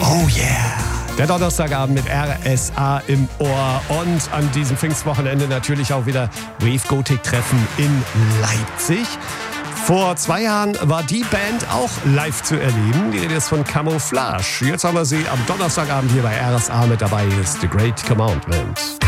Oh yeah. Der Donnerstagabend mit RSA im Ohr und an diesem Pfingstwochenende natürlich auch wieder Wave Gothic Treffen in Leipzig. Vor 2 Jahren war die Band auch live zu erleben. Die Rede ist von Camouflage. Jetzt haben wir sie am Donnerstagabend hier bei RSA mit dabei. Ist The Great Commandment.